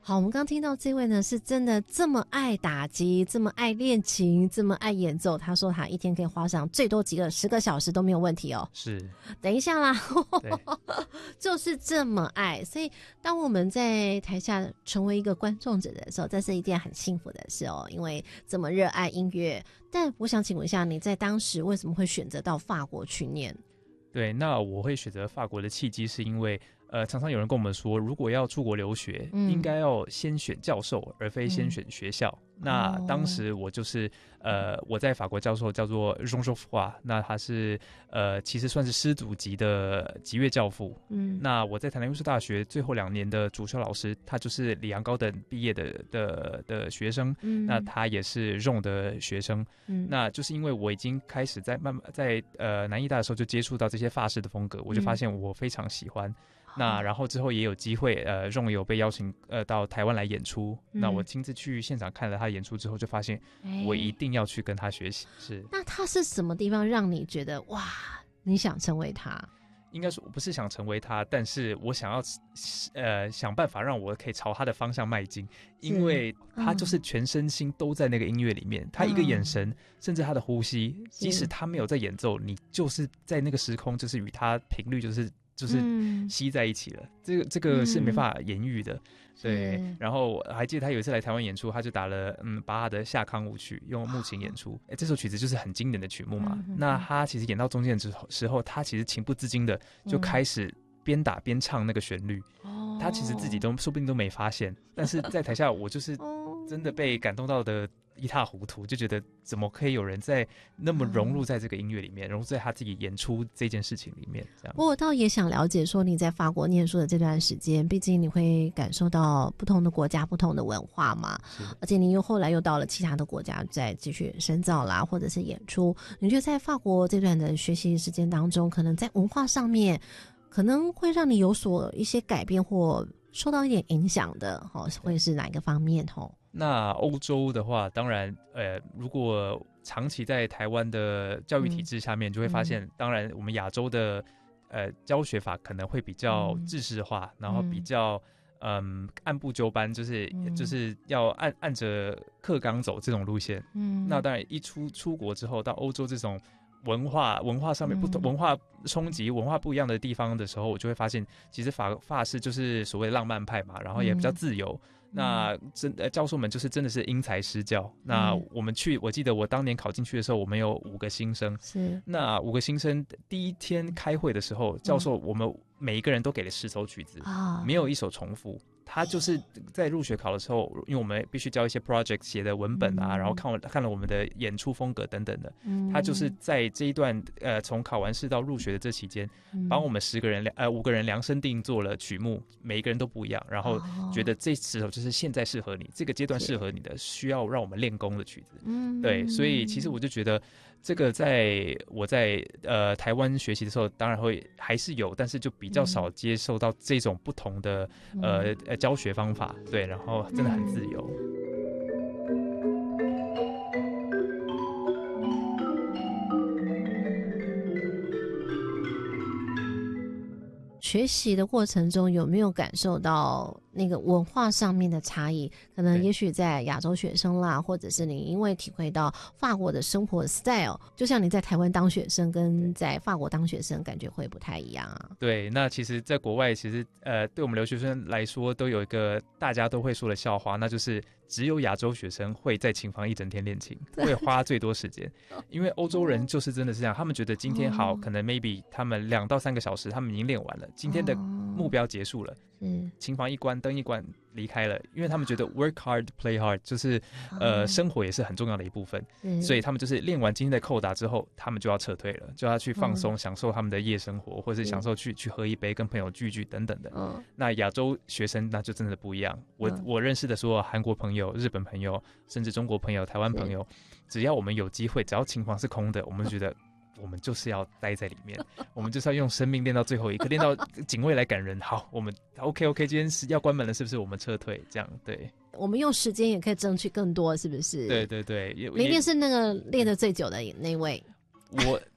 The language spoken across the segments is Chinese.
好，我们刚听到这位呢，是真的这么爱打击，这么爱练琴，这么爱演奏。他说他一天可以花上最多10个小时都没有问题哦。 是， 等一下啦， 对， 就是这么爱。所以当我们在台下成为一个观众者的时候，这是一件很幸福的事哦，因为这么热爱音乐。但我想请问一下，你在当时为什么会选择到法国去念？ 对，那我会选择法国的契机是因为常常有人跟我们说，如果要出国留学，应该要先选教授，而非先选学校。那当时我就是我在法国教授叫做 Jean Geoffroy， 那他是其实算是师祖级的吉乐教父。那我在台南艺术大学最后2年的主修老师，他就是里昂高等毕业的学生，那他也是 Jean 的学生。那就是因为我已经开始在慢慢在南艺大的时候就接触到这些法式的风格，我就发现我非常喜欢。那然后之后也有机会Jean有被邀请到台湾来演出，那我亲自去现场看了他演出之后，就发现我一定要去跟他学习。是， 那他是什么地方让你觉得哇，你想成为他？ 应该说我不是想成为他，但是我想要想办法让我可以朝他的方向迈进，因为他就是全身心都在那个音乐里面，他一个眼神，甚至他的呼吸，即使他没有在演奏，你就是在那个时空，就是与他频率就是吸在一起了，这个是没办法言喻的。对，然后我还记得他有一次来台湾演出，他就打了巴哈的夏康舞曲，用木琴演出。这首曲子就是很经典的曲目嘛。那他其实演到中间的时候，他其实情不自禁的就开始边打边唱那个旋律。他其实自己都说不定都没发现，但是在台下我就是真的被感动到的一塌糊涂，就觉得怎么可以有人在那么融入在这个音乐里面，融入在他自己演出这件事情里面。这样， 我倒也想了解说你在法国念书的这段时间，毕竟你会感受到不同的国家不同的文化嘛，而且你后来又到了其他的国家再继续深造啦，或者是演出。你觉得在法国这段的学习时间当中，可能在文化上面可能会让你有所一些改变或受到一点影响的会是哪一个方面？ 那欧洲的话，当然如果长期在台湾的教育体制下面，就会发现当然我们亚洲的教学法可能会比较制式化，然后比较按部就班，就是要按着课纲走这种路线。那当然一出国之后到欧洲这种文化上面不同，文化冲击、文化不一样的地方的时候，我就会发现，其实法式就是所谓的浪漫派嘛，然后也比较自由。那教授们就是真的是因材施教。那我记得我当年考进去的时候，我们有5个新生。是，那5个新生第一天开会的时候，教授我们每一个人都给了10首曲子，没有一首重复。他就是在入学考的时候，因为我们必须交一些 project 写的文本啊，然后看了我们的演出风格等等的，他就是在这一段从考完试到入学的这期间，帮我们5个人量身定做了曲目，每一个人都不一样，然后觉得这10首就是现在适合你，这个阶段适合你的，需要让我们练功的曲子。对，所以其实我就觉得这个我在台湾学习的时候，当然还是有，但是就比较少接受到这种不同的教学方法。对，然后真的很自由。 学习的过程中有没有感受到那个文化上面的差异？可能也许在亚洲学生啦，或者是你因为体会到法国的生活 style， 就像你在台湾当学生跟在法国当学生感觉会不太一样啊。对， 那其实在国外其实对我们留学生来说都有一个大家都会说的笑话，那就是只有亚洲学生会在琴房一整天练琴，会花最多时间。因为欧洲人就是真的是这样，他们觉得今天好，可能 maybe 他们2到3个小时他们已经练完了，今天的目标结束了，琴房一关，灯一关，离开了，因为他们觉得 work hard play hard 就是生活也是很重要的一部分，所以他们就是练完今天的扣打之后，他们就要撤退了，就要去放松，享受他们的夜生活，或者是享受去喝一杯，跟朋友聚聚等等的。那亚洲学生那就真的不一样，我认识的所有韩国朋友、日本朋友，甚至中国朋友、台湾朋友，只要我们有机会，只要琴房是空的，我们就觉得我们就是要待在里面，我们就是要用生命练到最后一刻，练到警卫来赶人。好，我们 OK， 今天是要关门了，是不是？我们撤退，这样对。我们用时间也可以争取更多，是不是？对对对，你一定是那个练得最久的那位。我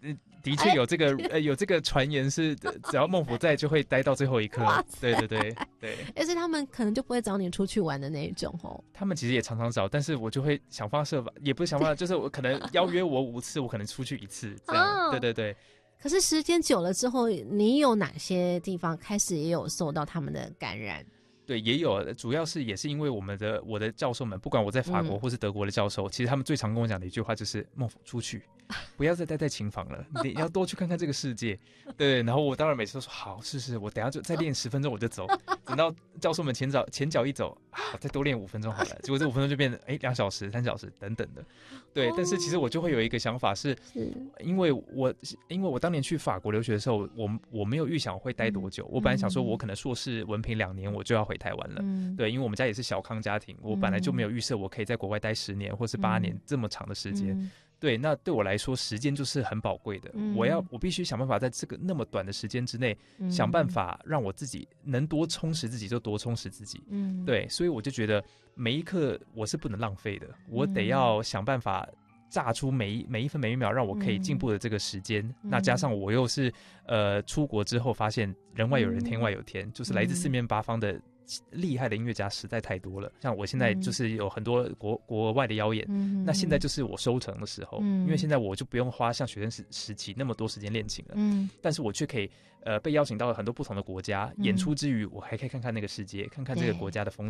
的确有这个有这个传言是，只要孟府在就会待到最后一刻。对对对对， 而且他们可能就不会找你出去玩的那一种哦。 他们其实也常常找，但是我就会想方设法，也不是想方法，就是我可能邀约我5次，我可能出去1次这样。对对对。 可是时间久了之后，你有哪些地方开始也有受到他们的感染？ 对，也有，主要是也是因为我的教授们，不管我在法国或是德国的教授，其实他们最常跟我讲的一句话就是：孟府出去，不要再待在琴房了，你要多去看看这个世界。对，然后我当然每次都说好，是，我等一下就再练10分钟我就走。等到教授们前脚一走，再多练5分钟好了。结果这5分钟就变成2小时、3小时等等的。对，但是其实我就会有一个想法是，因为我当年去法国留学的时候，我没有预想我会待多久。我本来想说，我可能硕士文凭2年我就要回台湾了。对，因为我们家也是小康家庭，我本来就没有预设我可以在国外待10年或是8年这么长的时间。对，那对我来说，时间就是很宝贵的。我必须想办法在这个那么短的时间之内，想办法让我自己能多充实自己就多充实自己。对，所以我就觉得每一刻我是不能浪费的，我得要想办法榨出每一分每一秒让我可以进步的这个时间。那加上我又是出国之后发现人外有人天外有天，就是来自4面8方的厉害的音乐家实在太多了。像我现在就是有很多国外的邀演，那现在就是我收成的时候。因为现在我就不用花像学生时期那么多时间练琴了，但是我却可以被邀请到很多不同的国家演出之余，我还可以看看那个世界，看看这个国家的风